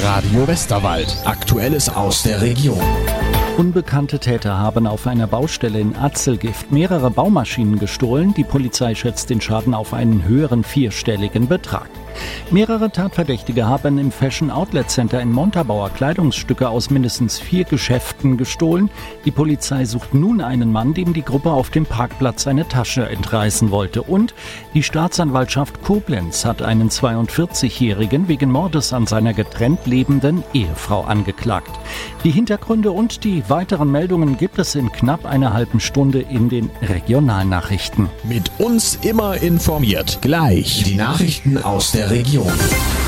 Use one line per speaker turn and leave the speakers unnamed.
Radio Westerwald. Aktuelles aus der Region.
Unbekannte Täter haben auf einer Baustelle in Atzelgift mehrere Baumaschinen gestohlen. Die Polizei schätzt den Schaden auf einen höheren vierstelligen Betrag. Mehrere Tatverdächtige haben im Fashion Outlet Center in Montabaur Kleidungsstücke aus mindestens 4 Geschäften gestohlen. Die Polizei sucht nun einen Mann, dem die Gruppe auf dem Parkplatz eine Tasche entreißen wollte. Und die Staatsanwaltschaft Koblenz hat einen 42-Jährigen wegen Mordes an seiner getrennt lebenden Ehefrau angeklagt. Die Hintergründe und die weiteren Meldungen gibt es in knapp einer halben Stunde in den Regionalnachrichten.
Mit uns immer informiert. Gleich die Nachrichten aus der Region.